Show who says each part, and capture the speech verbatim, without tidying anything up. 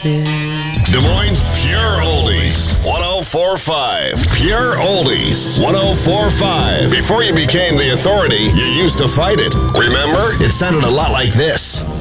Speaker 1: kisses.
Speaker 2: Des Moines Pure Oldies, one oh four point five. Pure Oldies, one oh four point five. Before you became the authority, you used to fight it. Remember? It sounded a lot like this.